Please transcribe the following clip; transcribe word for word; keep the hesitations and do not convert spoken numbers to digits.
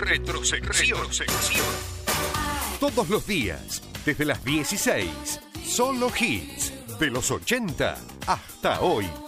Retrosección. Retrosección. Todos los días, desde las dieciséis, solo hits de los ochenta hasta hoy.